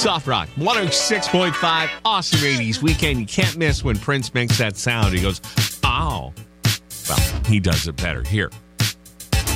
Soft Rock 106.5. Awesome 80s weekend. You can't miss when Prince makes that sound. He goes, ow. Well, he does it better. Here,